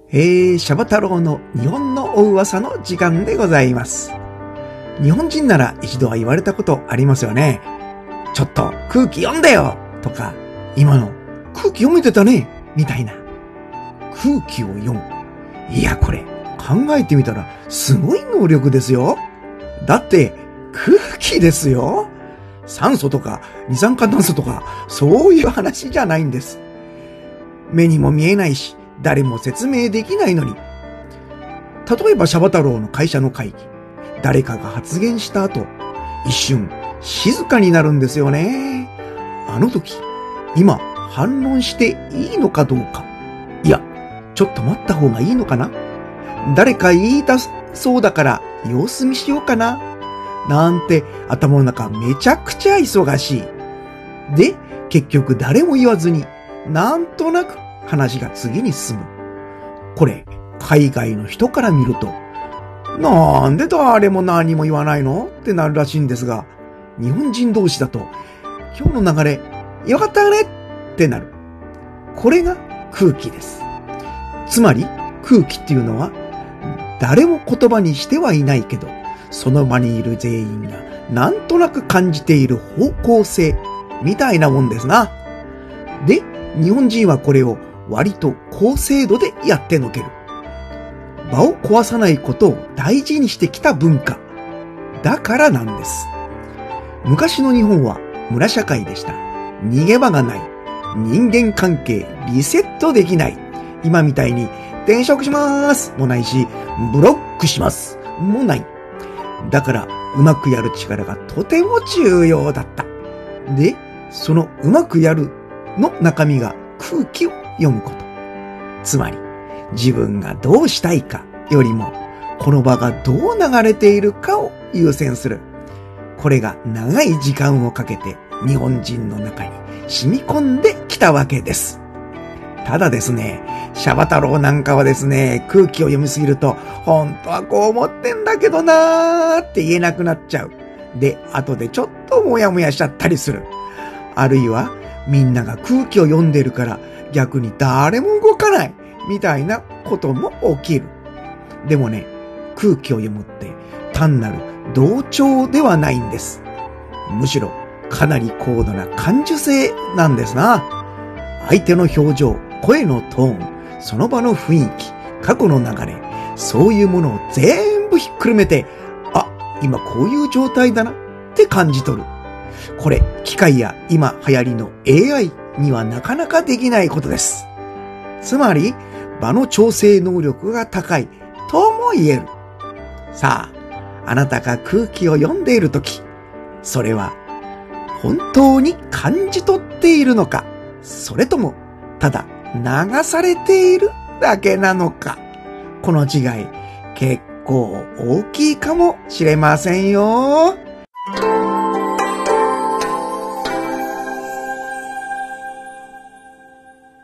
シャバ太郎の日本のお噂の時間でございます。日本人なら一度は言われたことありますよね。ちょっと空気読んでよとか、今の空気読めてたねみたいな。空気を読む。いやこれ考えてみたらすごい能力ですよ。だって空気ですよ。酸素とか二酸化炭素とかそういう話じゃないんです。目にも見えないし誰も説明できないのに。例えばシャバ太郎の会社の会議。誰かが発言した後、一瞬静かになるんですよね。あの時、今反論していいのかどうか。いや、ちょっと待った方がいいのかな。誰か言い出そうだから様子見しようかな。なんて頭の中めちゃくちゃ忙しい。で、結局誰も言わずに、なんとなく話が次に進む。これ、海外の人から見ると、なんで誰も何も言わないのってなるらしいんですが、日本人同士だと、今日の流れ、よかったねってなる。これが空気です。つまり、空気っていうのは、誰も言葉にしてはいないけど、その場にいる全員がなんとなく感じている方向性みたいなもんですな。で、日本人はこれを割と高精度でやってのける。場を壊さないことを大事にしてきた文化。だからなんです。昔の日本は村社会でした。逃げ場がない。人間関係リセットできない。今みたいに転職しますもないし、ブロックしますもない。だからうまくやる力がとても重要だった。で、そのうまくやるの中身が空気を読むこと。つまり、自分がどうしたいかよりも、この場がどう流れているかを優先する。これが長い時間をかけて日本人の中に染み込んできたわけです。ただですね、シャバ太郎なんかはですね、空気を読みすぎると、本当はこう思ってんだけどなーって言えなくなっちゃう。で、後でちょっともやもやしちゃったりする。あるいは、みんなが空気を読んでるから逆に誰も動かないみたいなことも起きる。でもね、空気を読むって単なる同調ではないんです。むしろかなり高度な感受性なんですな。相手の表情、声のトーン、その場の雰囲気、過去の流れ、そういうものを全部ひっくるめて、あ、今こういう状態だなって感じ取る。これ、機械や今流行りの AI にはなかなかできないことです。つまり、場の調整能力が高いとも言える。さあ、あなたが空気を読んでいるとき、それは本当に感じ取っているのか、それともただ流されているだけなのか。この違い、結構大きいかもしれませんよ。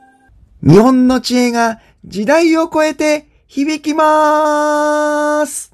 日本の知恵が時代を超えて響きます。